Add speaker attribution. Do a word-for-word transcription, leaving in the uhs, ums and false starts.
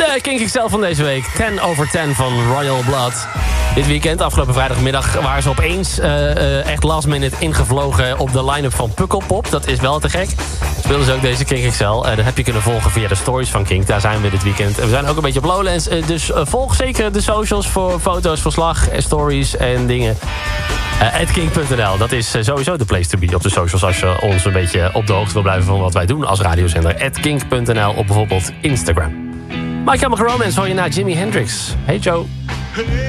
Speaker 1: De Kink X L van deze week. ten over ten van Royal Blood. Dit weekend, afgelopen vrijdagmiddag, waren ze opeens uh, uh, echt last minute ingevlogen op de line-up van Pukkelpop. Dat is wel te gek. Speelden ze ook deze Kink X L. Uh, dat heb je kunnen volgen via de stories van Kink. Daar zijn we dit weekend. We zijn ook een beetje op Lowlands. Uh, dus uh, volg zeker de socials voor foto's, verslag en stories en dingen. Uh, at kink punt n l. Dat is uh, sowieso de place to be op de socials als je ons een beetje op de hoogte wil blijven van wat wij doen als radiozender. at kink punt n l op bijvoorbeeld Instagram. My Chemical Romance hoor je naar Jimi Hendrix. Hey Joe.